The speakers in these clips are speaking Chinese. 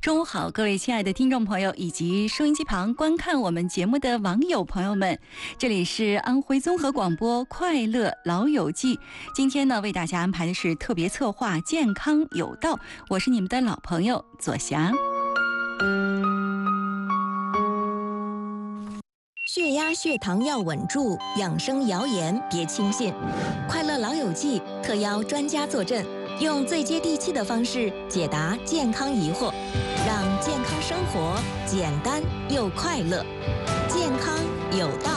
中午好，各位亲爱的听众朋友以及收音机旁观看我们节目的网友朋友们，这里是安徽综合广播快乐老友记。今天呢，为大家安排的是特别策划健康有道，我是你们的老朋友左霞。 血压、血糖要稳住，养生谣言别轻信。快乐老友记特邀专家坐镇，用最接地气的方式解答健康疑惑，让健康生活简单又快乐。健康有道。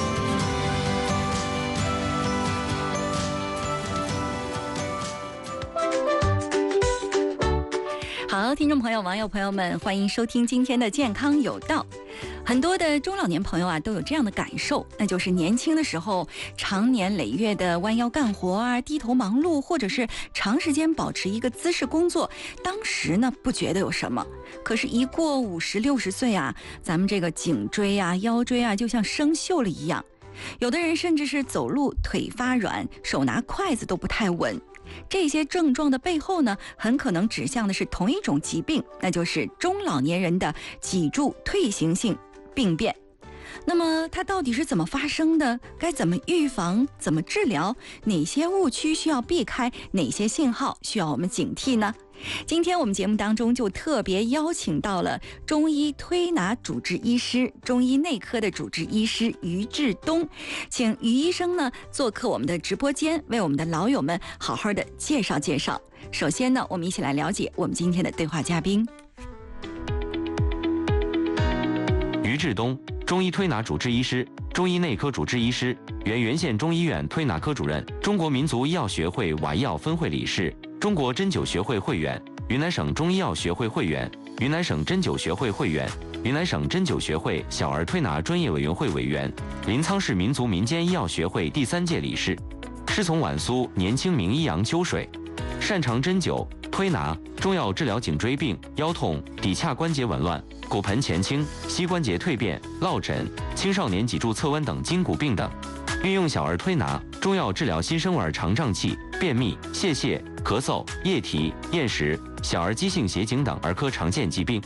好，听众朋友、网友朋友们，欢迎收听今天的健康有道。很多的中老年朋友啊，都有这样的感受，那就是年轻的时候常年累月的弯腰干活啊，低头忙碌，或者是长时间保持一个姿势工作，当时呢不觉得有什么，可是一过50、60岁啊，咱们这个颈椎啊、腰椎啊，就像生锈了一样。有的人甚至是走路腿发软，手拿筷子都不太稳。这些症状的背后呢，很可能指向的是同一种疾病，那就是中老年人的脊柱退行性病变。那么它到底是怎么发生的？该怎么预防？怎么治疗？哪些误区需要避开？哪些信号需要我们警惕呢？今天我们节目当中就特别邀请到了中医推拿主治医师、中医内科的主治医师于志东，请于医生呢做客我们的直播间，为我们的老友们好好的介绍介绍。首先呢，我们一起来了解我们今天的对话嘉宾。 于志东，中医推拿主治医师、中医内科主治医师，原原县中医院推拿科主任，中国民族医药学会瓦医药分会理事，中国针灸学会会员，云南省中医药学会会员，云南省针灸学会会员，云南省针灸学会小儿推拿专业委员会委员，临沧市民族民间医药学会第3届理事，师从皖苏年轻名医杨秋水，擅长针灸、推拿、中药治疗颈椎病、腰痛、骶髂关节紊乱、骨盆前倾、膝关节蜕变、落枕、青少年脊柱侧弯等筋骨病等，运用小儿推拿、中药治疗新生儿肠胀气、便秘、泄泻、咳嗽、液体、厌食、小儿急性斜颈等儿科常见疾病。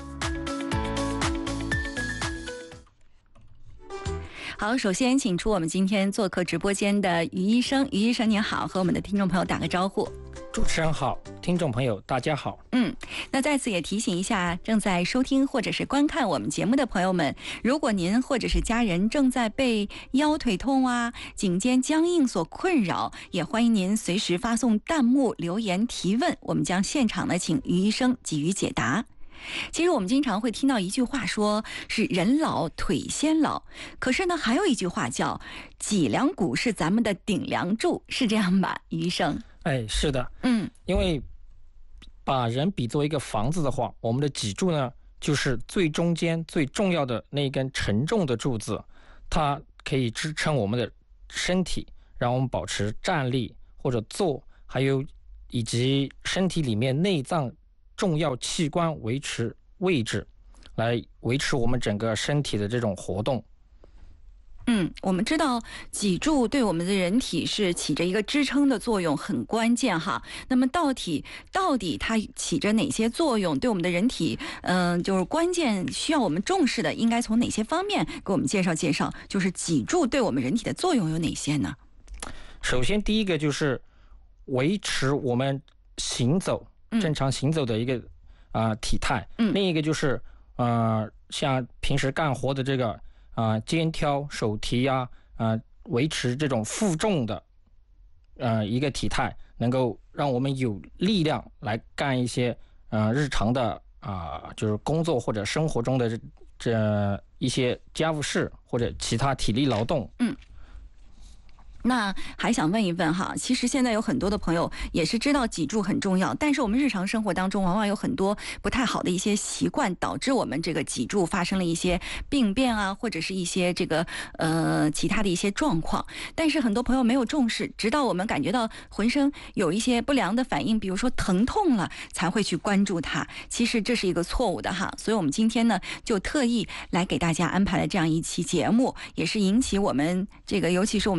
好，首先请出我们今天做客直播间的于医生。于医生您好，和我们的听众朋友打个招呼。 主持人好，听众朋友大家好。 那在此也提醒一下正在收听或者是观看我们节目的朋友们，如果您或者是家人正在被腰腿痛啊、颈肩僵硬所困扰，也欢迎您随时发送弹幕留言提问，我们将现场呢请于医生给予解答。其实我们经常会听到一句话，说是人老腿先老，可是呢还有一句话叫脊梁骨是咱们的顶梁柱，是这样吧，于医生？ 是的，因为把人比作一个房子的话，我们的脊柱呢就是最中间最重要的那一根沉重的柱子，它可以支撑我们的身体，让我们保持站立或者坐，还有以及身体里面内脏重要器官维持位置，来维持我们整个身体的这种活动。 我们知道脊柱对我们的人体是起着一个支撑的作用，很关键哈。那么到底它起着哪些作用？对我们的人体，就是关键需要我们重视的，应该从哪些方面给我们介绍介绍？就是脊柱对我们人体的作用有哪些呢？ 首先，第一个就是维持我们行走正常行走的一个体态。另一个就是像平时干活的这个肩挑手提维持这种负重的一个体态，能够让我们有力量来干一些日常的就是工作或者生活中的这一些家务事或者其他体力劳动。 那还想问一问哈，其实现在有很多的朋友也是知道脊柱很重要，但是我们日常生活当中往往有很多不太好的一些习惯，导致我们这个脊柱发生了一些病变啊，或者是一些这个其他的一些状况。但是很多朋友没有重视，直到我们感觉到浑身有一些不良的反应，比如说疼痛了，才会去关注它。其实这是一个错误的哈，所以我们今天呢就特意来给大家安排了这样一期节目，也是引起我们这个尤其是我们中老年朋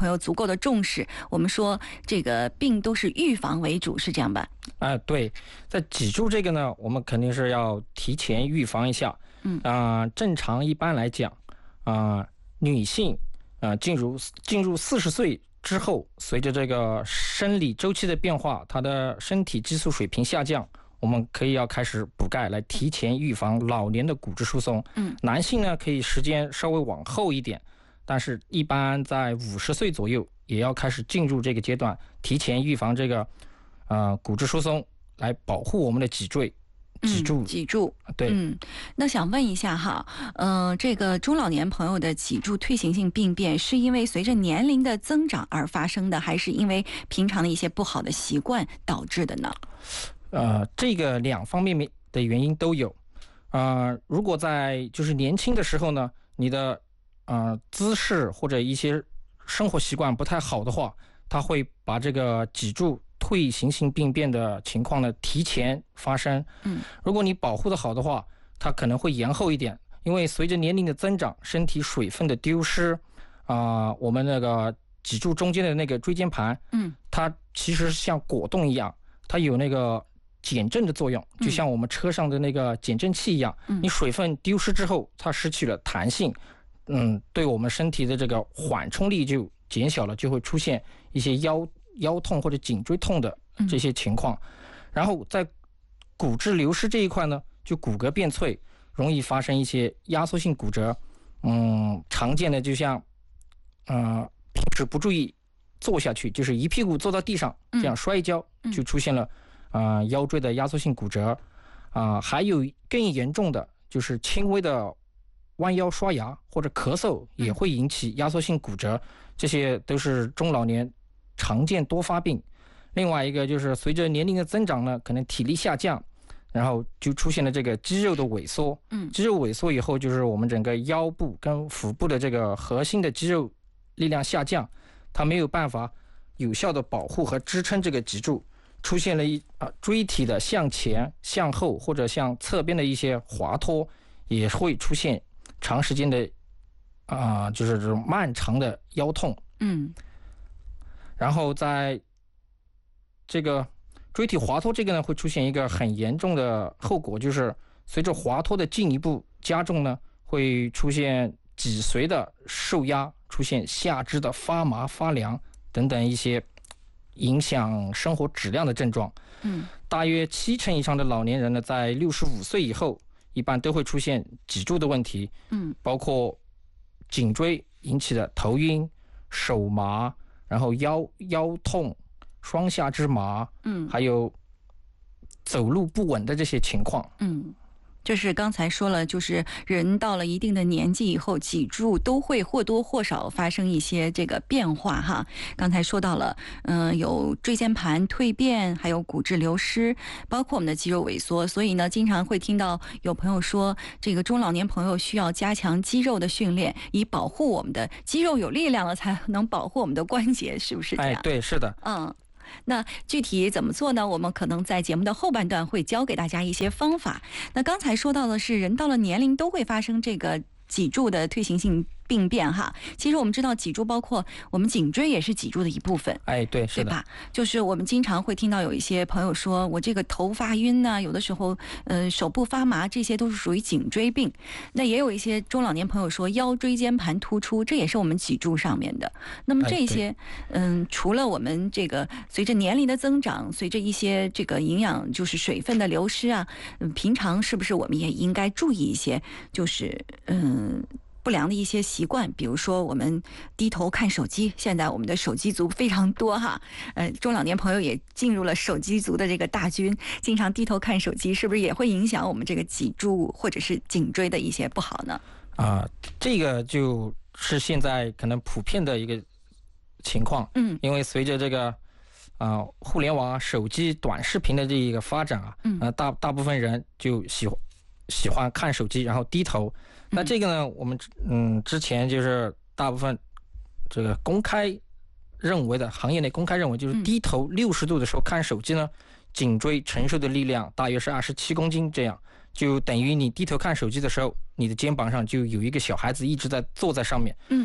朋友足够的重视。我们说这个病都是预防为主，是这样吧？ 对，在脊柱这个呢，我们肯定是要提前预防一下。正常一般来讲，女性进入40岁之后，随着这个生理周期的变化，她的身体激素水平下降，我们可以要开始补钙，来提前预防老年的骨质疏松。男性呢可以时间稍微往后一点，但是一般在50岁左右也要开始进入这个阶段，提前预防这个骨质疏松，来保护我们的脊柱。对。 那想问一下哈，这个中老年朋友的脊柱退行性病变是因为随着年龄的增长而发生的，还是因为平常的一些不好的习惯导致的呢？ 这个两方面的原因都有。如果在就是年轻的时候呢，你的姿势或者一些生活习惯不太好的话，它会把这个脊柱退行性病变的情况呢提前发生。如果你保护的好的话，它可能会延后一点，因为随着年龄的增长，身体水分的丢失，我们那个脊柱中间的那个椎间盘，它其实像果冻一样，它有那个减震的作用，就像我们车上的那个减震器一样。你水分丢失之后，它失去了弹性，对我们身体的这个缓冲力就减小了，就会出现一些腰痛或者颈椎痛的这些情况。然后在骨质流失这一块呢，就骨骼变脆，容易发生一些压缩性骨折。常见的就像平时不注意坐下去，就是一屁股坐到地上，这样摔一跤，就出现了腰椎的压缩性骨折。还有更严重的就是轻微的弯腰刷牙或者咳嗽也会引起压缩性骨折，这些都是中老年常见多发病。另外一个就是随着年龄的增长呢，可能体力下降，然后就出现了这个肌肉的萎缩。肌肉萎缩以后，就是我们整个腰部跟腹部的这个核心的肌肉力量下降，它没有办法有效的保护和支撑这个脊柱，出现了椎体的向前、向后或者向侧边的一些滑脱，也会出现长时间的就是这种漫长的腰痛。然后在这个椎体滑脱这个呢，会出现一个很严重的后果，就是随着滑脱的进一步加重呢，会出现脊髓的受压，出现下肢的发麻发凉等等一些影响生活质量的症状。大约70%以上的老年人呢，在65岁以后一般都会出现脊柱的问题。包括颈椎引起的头晕、手麻，然后腰痛、双下肢麻，还有走路不稳的这些情况。 就是刚才说了，就是人到了一定的年纪以后，脊柱都会或多或少发生一些这个变化哈。刚才说到了，有椎间盘蜕变，还有骨质流失，包括我们的肌肉萎缩。所以呢，经常会听到有朋友说，这个中老年朋友需要加强肌肉的训练，以保护我们的肌肉有力量了，才能保护我们的关节，是不是这样？ 对，是的。 那具体怎么做呢？我们可能在节目的后半段会教给大家一些方法。那刚才说到的是，人到了年龄都会发生这个脊柱的退行性病变哈。其实我们知道，脊柱包括我们颈椎也是脊柱的一部分。 对，是的， 对吧？就是我们经常会听到有一些朋友说，我这个头发晕呢，有的时候手部发麻，这些都是属于颈椎病。那也有一些中老年朋友说腰椎间盘突出，这也是我们脊柱上面的。那么这些除了我们这个随着年龄的增长，随着一些这个营养就是水分的流失啊，平常是不是我们也应该注意一些，就是不良的一些习惯，比如说我们低头看手机，现在我们的手机族非常多哈，中老年朋友也进入了手机族的这个大军，经常低头看手机，是不是也会影响我们这个脊柱或者是颈椎的一些不好呢？ 这个就是现在可能普遍的一个情况。因为随着这个互联网、手机、短视频的这一个发展大部分人就喜欢看手机，然后低头。那这个呢，我们之前就是大部分这个公开认为的，行业内公开认为，就是低头60度的时候看手机呢，颈椎承受的力量大约是27公斤，这样就等于你低头看手机的时候，你的肩膀上就有一个小孩子一直在坐在上面。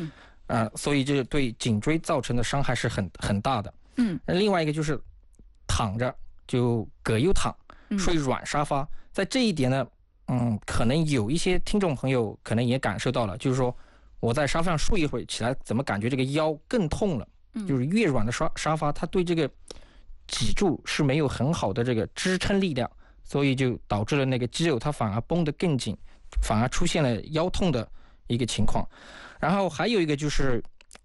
所以这对颈椎造成的伤害是很大的。另外一个就是躺着就葛优躺，睡软沙发，在这一点呢，可能有一些听众朋友可能也感受到了，就是说我在沙发上睡一会起来，怎么感觉这个腰更痛了？就是越软的沙发，它对这个脊柱是没有很好的这个支撑力量，所以就导致了那个肌肉它反而绷得更紧，反而出现了腰痛的一个情况。然后还有一个就是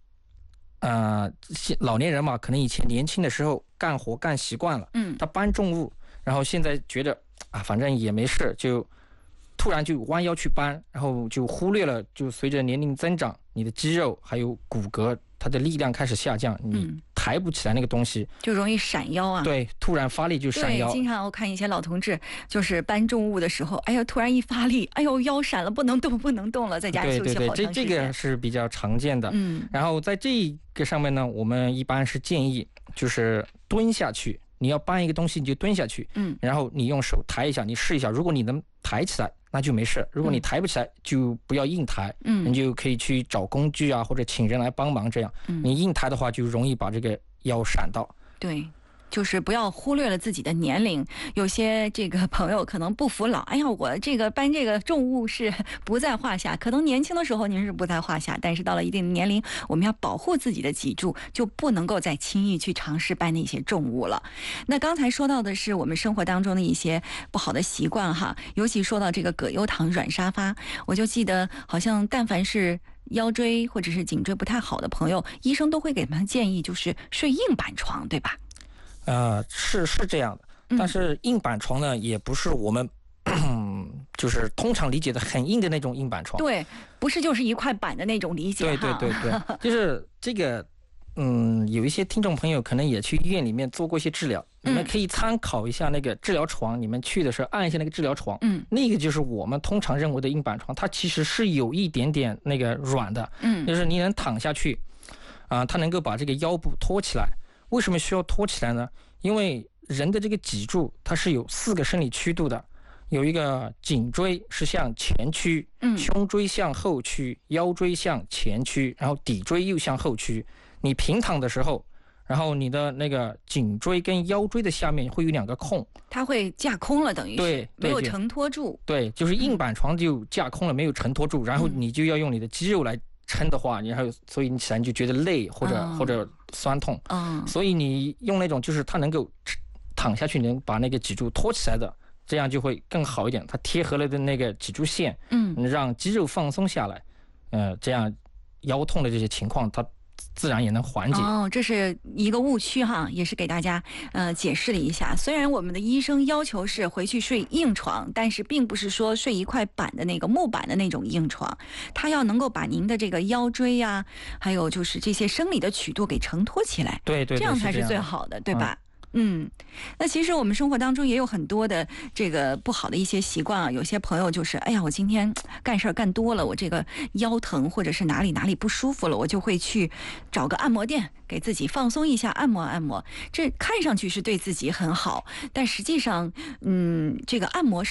老年人嘛，可能以前年轻的时候干活干习惯了，他搬重物，然后现在觉得反正也没事，就突然就弯腰去搬，然后就忽略了，就随着年龄增长，你的肌肉还有骨骼它的力量开始下降，你抬不起来那个东西， 就容易闪腰啊。 对，突然发力就闪腰。 对，经常我看一些老同志，就是搬重物的时候，哎呦，突然一发力，哎呦，腰闪了，不能动了，在家休息好长时间。 这个是比较常见的。然后在这个上面呢，我们一般是建议就是蹲下去，你要搬一个东西你就蹲下去，然后你用手抬一下，你试一下，如果你能抬起来那就没事，如果你抬不起来就不要硬抬，你就可以去找工具啊，或者请人来帮忙，这样你硬抬的话就容易把这个腰闪到。 对，就是不要忽略了自己的年龄。有些这个朋友可能不服老，哎呀，我这个搬这个重物是不在话下。可能年轻的时候您是不在话下，但是到了一定的年龄，我们要保护自己的脊柱，就不能够再轻易去尝试搬那些重物了。那刚才说到的是我们生活当中的一些不好的习惯哈，尤其说到这个葛优躺软沙发，我就记得好像但凡是腰椎或者是颈椎不太好的朋友，医生都会给他们建议就是睡硬板床，对吧？ 是这样的，但是硬板床呢，也不是我们就是通常理解的很硬的那种硬板床。 对，不是就是一块板的那种理解哈。 对，就是这个，有一些听众朋友可能也去医院里面做过一些治疗，你们可以参考一下那个治疗床，你们去的时候按一下那个治疗床，那个就是我们通常认为的硬板床，它其实是有一点点那个软的，就是你能躺下去，它能够把这个腰部托起来。为什么需要托起来呢？因为人的这个脊柱它是有4个生理曲度的，有一个颈椎是向前屈，胸椎向后屈，腰椎向前屈，然后骶椎又向后屈。你平躺的时候，然后你的那个颈椎跟腰椎的下面会有2个空， 它会架空了，等于是对没有承托住。 对，就是硬板床就架空了，没有承托住，然后你就要用你的肌肉来撑的话，然后所以你起来就觉得累或者酸痛，所以你用那种就是它能够躺下去能把那个脊柱托起来的，这样就会更好一点，它贴合了的那个脊柱线，让肌肉放松下来，这样腰痛的这些情况它自然也能缓解。 这是一个误区哈，也是给大家解释了一下。虽然我们的医生要求是回去睡硬床，但是并不是说睡一块板的那个木板的那种硬床，它要能够把您的这个腰椎呀，还有就是这些生理的曲度给承托起来， 对， 这样才是最好的，对吧？那其实我们生活当中也有很多的这个不好的一些习惯啊。有些朋友就是，哎呀，我今天干事儿干多了，我这个腰疼或者是哪里不舒服了，我就会去找个按摩店给自己放松一下，按摩。这看上去是对自己很好，但实际上，这个按摩